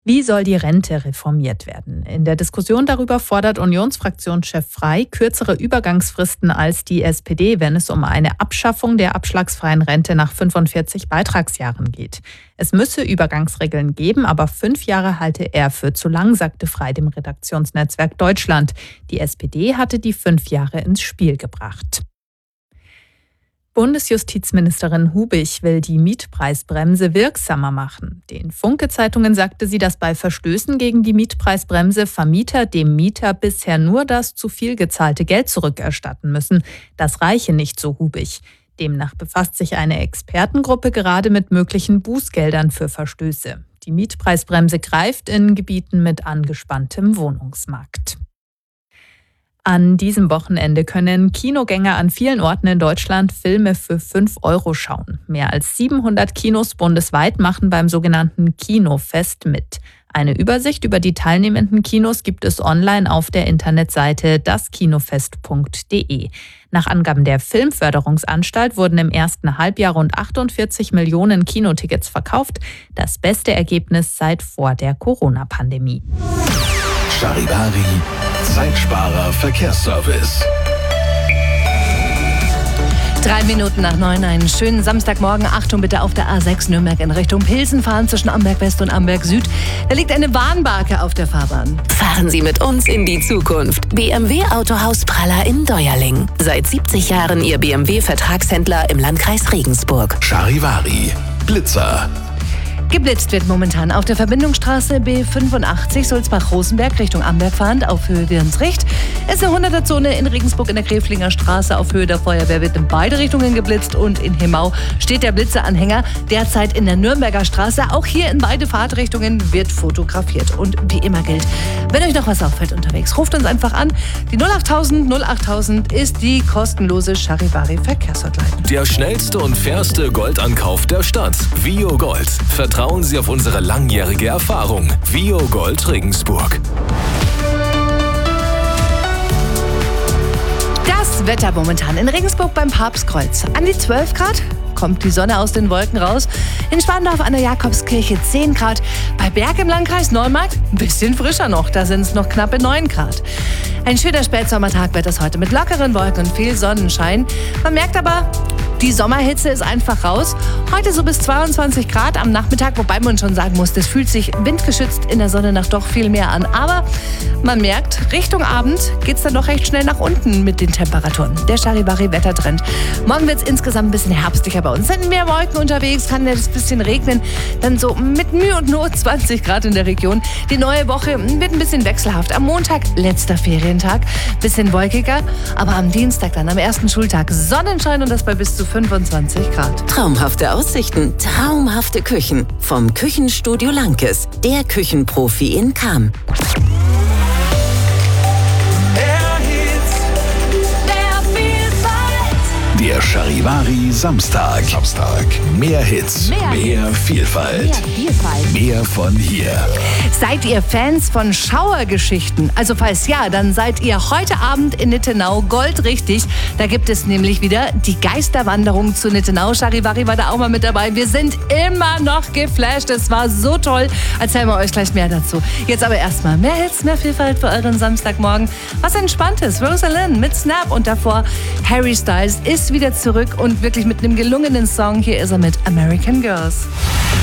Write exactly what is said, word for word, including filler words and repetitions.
Wie soll die Rente reformiert werden? In der Diskussion darüber fordert Unionsfraktionschef Frey kürzere Übergangsfristen als die S P D, wenn es um eine Abschaffung der abschlagsfreien Rente nach fünfundvierzig Beitragsjahren geht. Es müsse Übergangsregeln geben, aber fünf Jahre halte er für zu lang, sagte Frey dem Redaktionsnetzwerk Deutschland. Die S P D hatte die fünf Jahre ins Spiel gebracht. Bundesjustizministerin Hubich will die Mietpreisbremse wirksamer machen. Den Funke-Zeitungen sagte sie, dass bei Verstößen gegen die Mietpreisbremse Vermieter dem Mieter bisher nur das zu viel gezahlte Geld zurückerstatten müssen. Das reiche nicht, so Hubich. Demnach befasst sich eine Expertengruppe gerade mit möglichen Bußgeldern für Verstöße. Die Mietpreisbremse greift in Gebieten mit angespanntem Wohnungsmarkt. An diesem Wochenende können Kinogänger an vielen Orten in Deutschland Filme für fünf Euro schauen. Mehr als siebenhundert Kinos bundesweit machen beim sogenannten Kinofest mit. Eine Übersicht über die teilnehmenden Kinos gibt es online auf der Internetseite das kinofest punkt de. Nach Angaben der Filmförderungsanstalt wurden im ersten Halbjahr rund achtundvierzig Millionen Kinotickets verkauft. Das beste Ergebnis seit vor der Corona-Pandemie. Charivari, Zeitsparer Verkehrsservice. Drei Minuten nach neun, einen schönen Samstagmorgen. Achtung bitte auf der A sechs Nürnberg in Richtung Pilsen fahren zwischen Amberg West und Amberg Süd. Da liegt eine Warnbarke auf der Fahrbahn. Fahren Sie mit uns in die Zukunft. B M W Autohaus Praller in Deuerling. Seit siebzig Jahren Ihr B M W-Vertragshändler im Landkreis Regensburg. Charivari, Blitzer. Geblitzt wird momentan auf der Verbindungsstraße B fünfundachtzig Sulzbach-Rosenberg Richtung Amberg fahrend auf Höhe Wirnsricht. Es ist eine hunderter-Zone in Regensburg in der Gräflinger Straße auf Höhe der Feuerwehr wird in beide Richtungen geblitzt und in Hemau steht der Blitzeranhänger derzeit in der Nürnberger Straße. Auch hier in beide Fahrtrichtungen wird fotografiert und wie immer gilt, wenn euch noch was auffällt unterwegs, ruft uns einfach an. Die null achttausend null achttausend ist die kostenlose Charivari Verkehrshotline. Der schnellste und fairste Goldankauf der Stadt. Vio Gold. Vertrauen Sie auf unsere langjährige Erfahrung. Vio Gold Regensburg. Das Wetter momentan in Regensburg beim Papstkreuz. An die zwölf Grad kommt die Sonne aus den Wolken raus. In Spandorf an der Jakobskirche zehn Grad. Bei Berg im Landkreis Neumarkt ein bisschen frischer noch. Da sind es noch knappe neun Grad. Ein schöner Spätsommertag wird es heute mit lockeren Wolken und viel Sonnenschein. Man merkt aber, die Sommerhitze ist einfach raus. Heute so bis zweiundzwanzig Grad am Nachmittag, wobei man schon sagen muss, das fühlt sich windgeschützt in der Sonne nach doch viel mehr an. Aber man merkt, Richtung Abend geht es dann doch recht schnell nach unten mit den Temperaturen. Der Charivari-Wettertrend. Morgen wird es insgesamt ein bisschen herbstlicher bei uns. Sind mehr Wolken unterwegs, kann es ein bisschen regnen. Dann so mit Mühe und Not zwanzig Grad in der Region. Die neue Woche wird ein bisschen wechselhaft. Am Montag, letzter Ferientag, bisschen wolkiger. Aber am Dienstag dann, am ersten Schultag, Sonnenschein und das bei bis zu fünfundzwanzig Grad. Traumhafte Aussichten, traumhafte Küchen. Vom Küchenstudio Lankes, der Küchenprofi in Cham. Der Charivari Samstag. Samstag. Mehr Hits, mehr, mehr Vielfalt. Mehr Vielfalt. Mehr von hier. Seid ihr Fans von Schauergeschichten? Also falls ja, dann seid ihr heute Abend in Nittenau goldrichtig. Da gibt es nämlich wieder die Geisterwanderung zu Nittenau. Charivari war da auch mal mit dabei. Wir sind immer noch geflasht. Es war so toll. Erzählen wir euch gleich mehr dazu. Jetzt aber erstmal mehr Hits, mehr Vielfalt für euren Samstagmorgen. Was Entspanntes. Rosalind mit Snap und davor Harry Styles ist wieder zurück und wirklich mit einem gelungenen Song. Hier ist er mit American Girls.